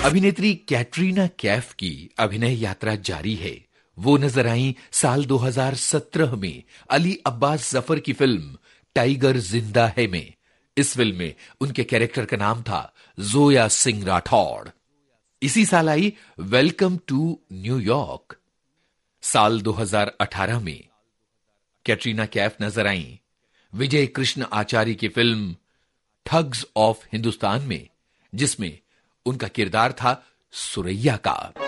अभिनेत्री कैटरीना कैफ की अभिनय यात्रा जारी है। वो नजर आई साल 2017 में अली अब्बास जफर की फिल्म टाइगर जिंदा है में। इस फिल्म में उनके कैरेक्टर का नाम था जोया सिंह राठौड़। इसी साल आई वेलकम टू न्यूयॉर्क। साल 2018 में कैटरीना कैफ नजर आई विजय कृष्ण आचार्य की फिल्म ठग्स ऑफ हिंदुस्तान में, जिसमें उनका किरदार था सुरैया का।